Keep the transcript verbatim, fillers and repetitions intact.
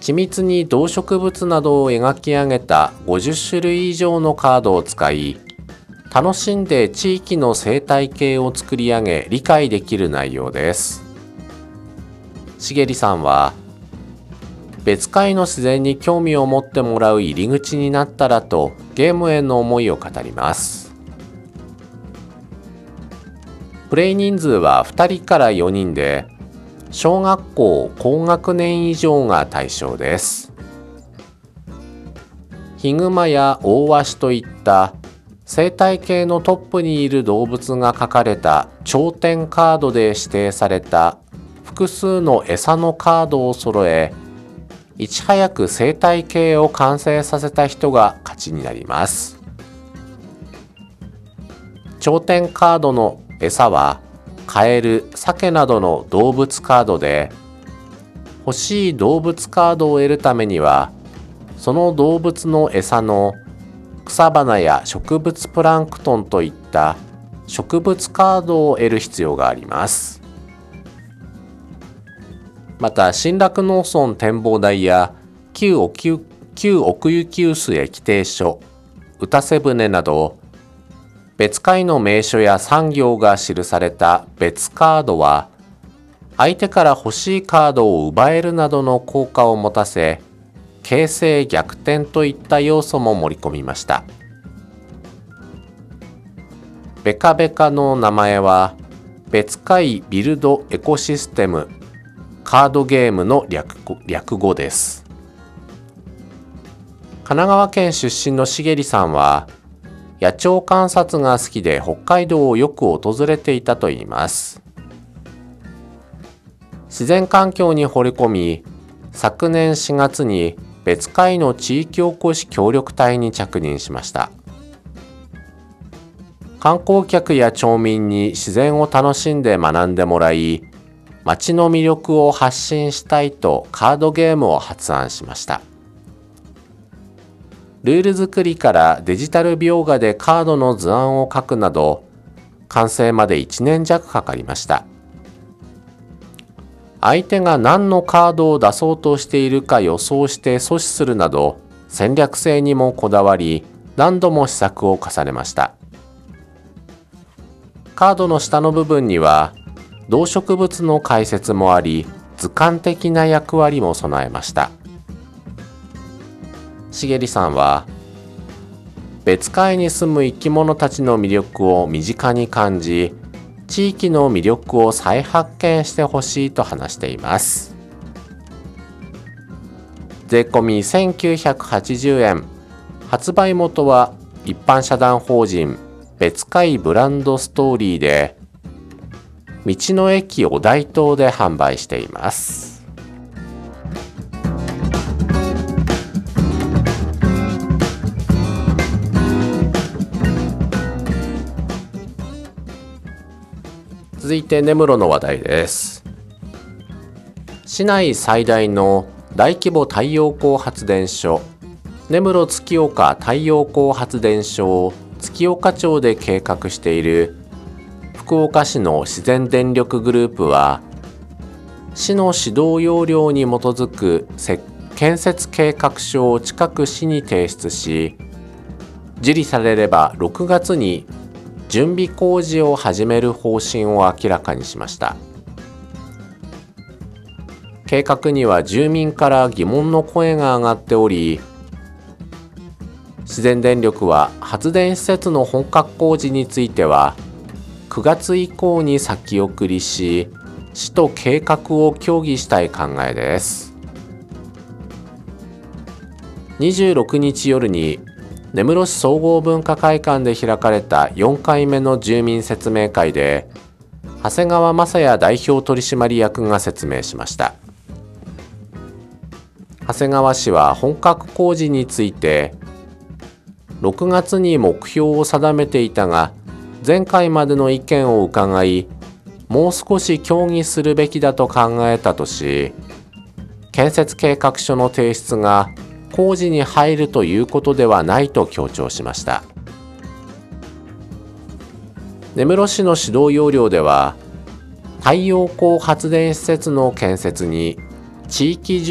緻密に動植物などを描き上げたごじゅっしゅるい以上のカードを使い、楽しんで地域の生態系を作り上げ理解できる内容です。しげりさんは、別海の自然に興味を持ってもらう入り口になったらとゲームへの思いを語ります。プレイ人数はふたりからよにんで、小学校高学年以上が対象です。ヒグマやオオワシといった生態系のトップにいる動物が書かれた頂点カードで指定された複数の餌のカードを揃え、いち早く生態系を完成させた人が勝ちになります。頂点カードの餌はカエル、サケなどの動物カードで、欲しい動物カードを得るためには、その動物の餌の草花や植物プランクトンといった植物カードを得る必要があります。また、新楽農村展望台や旧奥行き臼液定所、歌瀬船など、別海の名所や産業が記された別カードは、相手から欲しいカードを奪えるなどの効果を持たせ、形勢逆転といった要素も盛り込みました。ベカベカの名前は、別海ビルドエコシステムカードゲームの 略, 略語です。神奈川県出身のしげりさんは、野鳥観察が好きで北海道をよく訪れていたといいます。自然環境に惚れ込み、昨年しがつに別海の地域おこし協力隊に着任しました。観光客や町民に自然を楽しんで学んでもらい、街の魅力を発信したいとカードゲームを発案しました。ルール作りからデジタル描画でカードの図案を描くなど、完成までいちねん弱かかりました。相手が何のカードを出そうとしているか予想して阻止するなど、戦略性にもこだわり、何度も試作を重ねました。カードの下の部分には、動植物の解説もあり、図鑑的な役割も備えました。しげりさんは、別海に住む生き物たちの魅力を身近に感じ、地域の魅力を再発見してほしいと話しています。税込みせんきゅうひゃくはちじゅうえん、発売元は一般社団法人別海ブランドストーリーで、道の駅お台東で販売しています。続いて根室の話題です。市内最大の大規模太陽光発電所、根室月岡太陽光発電所を月岡町で計画している福岡市の自然電力グループは、市の指導要領に基づく建設計画書を近く市に提出し、受理されればろくがつに準備工事を始める方針を明らかにしました。計画には住民から疑問の声が上がっており、自然電力は発電施設の本格工事についてはくがつ以降に先送りし、市と計画を協議したい考えです。にじゅうろくにち夜に根室市総合文化会館で開かれたよんかいめの住民説明会で、長谷川雅也代表取締役が説明しました。長谷川氏は本格工事について、ろくがつに目標を定めていたが、前回までの意見を伺い、もう少し協議するべきだと考えたとし、建設計画書の提出が工事に入るということではないと強調しました。根室市の指導要領では、太陽光発電施設の建設に地域住